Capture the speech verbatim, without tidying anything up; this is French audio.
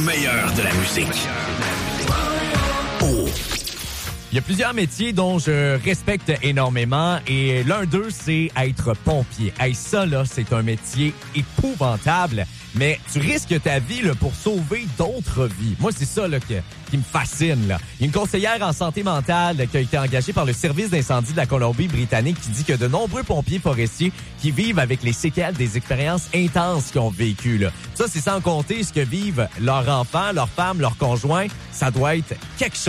meilleur de la musique. Oh. Il y a plusieurs métiers dont je respecte énormément et l'un d'eux, c'est être pompier. Hey, ça, là, c'est un métier épouvantable, mais tu risques ta vie là, pour sauver d'autres vies. Moi, c'est ça là, que, qui me fascine. Là. Il y a une conseillère en santé mentale là, qui a été engagée par le service d'incendie de la Colombie-Britannique qui dit que de nombreux pompiers forestiers qui vivent avec les séquelles des expériences intenses qu'ils ont vécues. Là. Ça, c'est sans compter ce que vivent leurs enfants, leurs femmes, leurs conjoints. Ça doit être quelque chose.